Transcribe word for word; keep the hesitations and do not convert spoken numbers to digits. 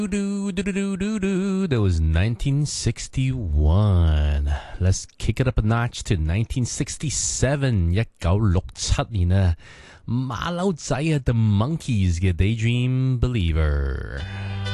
Do, do, do, do, do, do. That was nineteen sixty-one. Let's kick it up a notch to nineteen sixty-seven.一九六七年啊，馬騮仔啊，The Monkees 嘅 Daydream Believer。